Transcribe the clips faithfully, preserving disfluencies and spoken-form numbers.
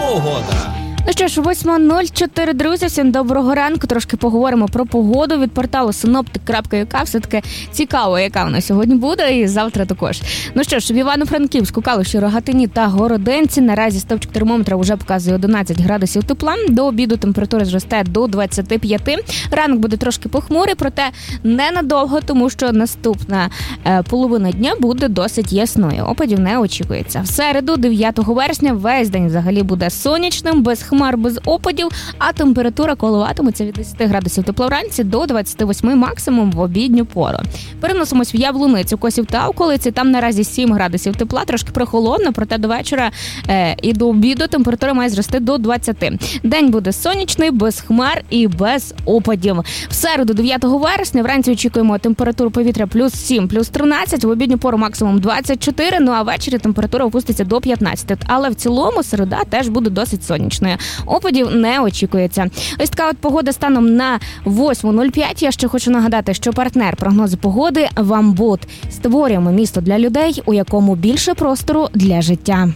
погода. Ну що ж, восьма нуль чотири, друзі, всім доброго ранку. Трошки поговоримо про погоду від порталу синоптик крапка ю ка. Все-таки цікаво, яка вона сьогодні буде, і завтра також. Ну що ж, в Івано-Франківську, Калуші, Рогатині та Городенці наразі стовпчик термометра вже показує одинадцять градусів тепла. До обіду температура зросте до двадцять п'ять. Ранок буде трошки похмурий, проте ненадовго, тому що наступна е, половина дня буде досить ясною. Опадів не очікується. В середу, дев'ятого вересня, весь день взагалі буде сонячним, без хмар, без опадів, а температура коливатиметься від десять градусів тепла вранці до двадцять вісім максимум в обідню пору. Переносимось в Яблуницю, Косів та околиці. Там наразі сім градусів тепла, трошки прохолодно, проте до вечора е, і до обіду температура має зрости до двадцяти. День буде сонячний, без хмар і без опадів. В середу, дев'ятого вересня, вранці очікуємо температуру повітря плюс сім, плюс тринадцять, в обідню пору максимум двадцять чотири, ну а ввечері температура опуститься до п'ятнадцяти. Але в цілому середа теж буде досить сонячною. Опадів не очікується. Ось така от погода станом на восьма нуль п'ять. Я ще хочу нагадати, що партнер прогнозу погоди «Вамбут». Створюємо місто для людей, у якому більше простору для життя.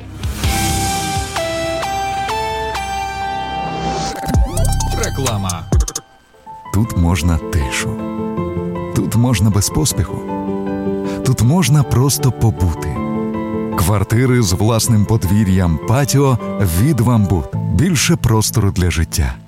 Реклама. Тут можна тишу. Тут можна без поспіху. Тут можна просто побути. Квартири з власним подвір'ям, патіо від «Вамбут». Більше простору для життя.